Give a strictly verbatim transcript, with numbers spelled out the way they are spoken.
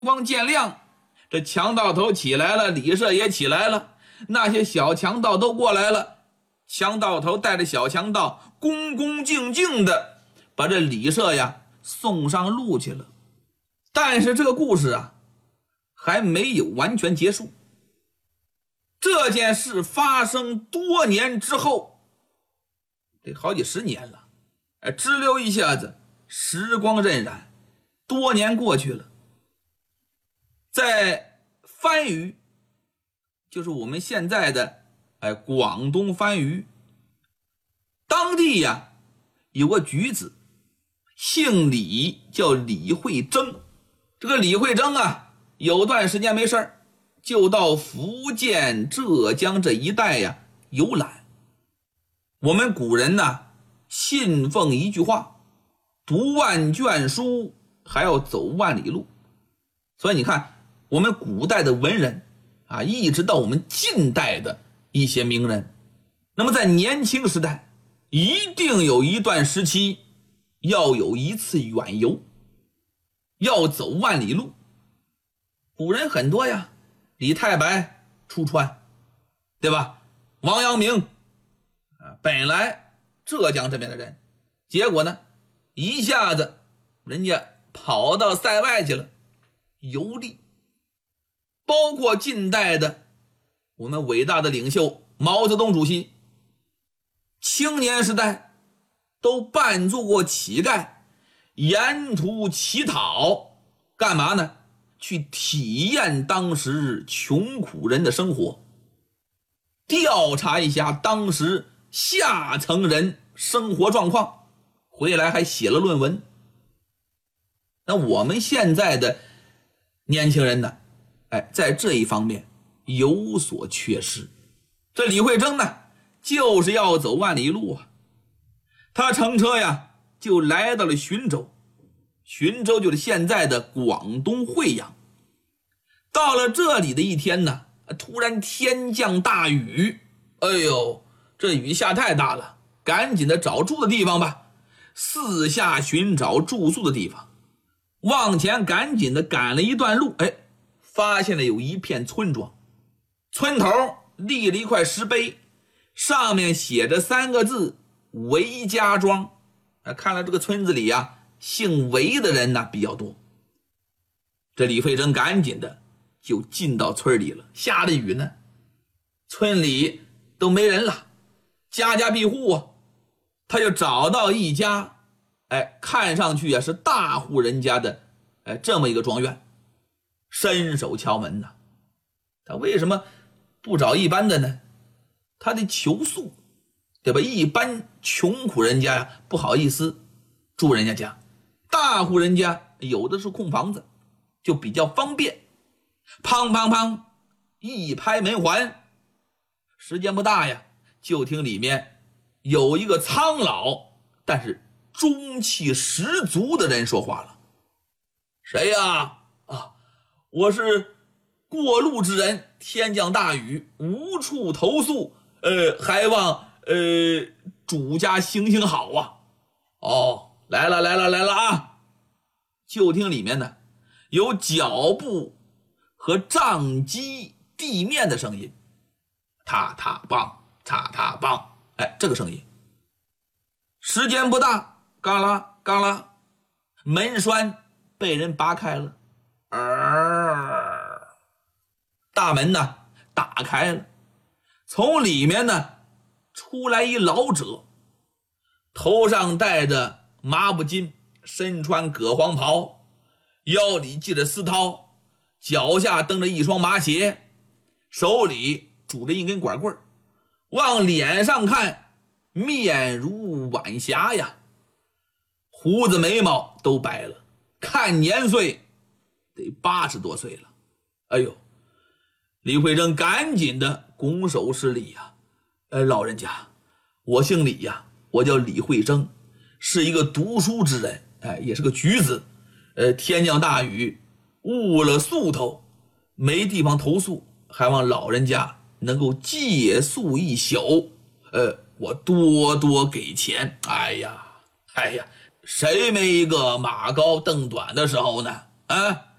光见亮，这强盗头起来了，李舍也起来了，那些小强盗都过来了。强盗头带着小强盗恭恭敬敬的把这李舍呀送上路去了。但是这个故事啊还没有完全结束。这件事发生多年之后，得好几十年了，哎，支溜一下子时光荏苒，多年过去了。在番禺，就是我们现在的哎广东番禺，当地呀有个举子，姓李，叫李慧珍。这个李慧珍啊，有段时间没事儿，就到福建、浙江这一带呀游览。我们古人呢，信奉一句话，读万卷书还要走万里路。所以你看，我们古代的文人啊，一直到我们近代的一些名人，那么在年轻时代一定有一段时期要有一次远游，要走万里路。古人很多呀，李太白出川，对吧？王阳明本来浙江这边的人，结果呢一下子人家跑到塞外去了游历。包括近代的我们伟大的领袖毛泽东主席，青年时代都扮作过乞丐，沿途乞讨，干嘛呢？去体验当时穷苦人的生活，调查一下当时下层人生活状况，回来还写了论文。那我们现在的年轻人呢，哎，在这一方面有所缺失。这李慧珍呢，就是要走万里路啊。他乘车呀，就来到了浔州。浔州就是现在的广东惠阳。到了这里的一天呢，突然天降大雨，哎呦，这雨下太大了，赶紧的找住的地方吧。四下寻找住宿的地方，往前赶紧的赶了一段路，哎，发现了有一片村庄。村头立了一块石碑，上面写着三个字韦家庄。看来这个村子里呀，姓韦的人呢比较多。这李慧珍赶紧的就进到村里了，下着雨呢，村里都没人了，家家闭户啊。他就找到一家哎，看上去啊是大户人家的哎这么一个庄园，伸手敲门呢。他为什么不找一般的呢？他得求宿，对吧？一般穷苦人家呀不好意思住人家家，大户人家有的是空房子，就比较方便。砰砰砰，一拍门环，时间不大呀，就听里面有一个苍老但是中气十足的人说话了。谁呀？啊，我是过路之人，天降大雨，无处投宿，呃，还望呃主家行行好啊。哦，来了来了来了啊！就听里面呢有脚步和杖击地面的声音，踏踏棒踏踏棒，哎，这个声音。时间不大，嘎啦嘎啦，门栓被人拔开了，呃，大门呢打开了，从里面呢出来一老者，头上戴着麻布巾，身穿葛黄袍，腰里系着丝绦，脚下蹬着一双麻鞋，手里拄着一根拐棍，往脸上看面如晚霞呀，胡子眉毛都白了，看年岁得八十多岁了。哎呦，李慧珍赶紧的拱手施礼呀，呃，老人家，我姓李呀，我叫李慧珍，是一个读书之人，哎，也是个举子。呃，天降大雨，误了宿头，没地方投宿，还望老人家能够借宿一宿，呃，我多多给钱。哎呀，哎呀，谁没一个马高凳短的时候呢？啊！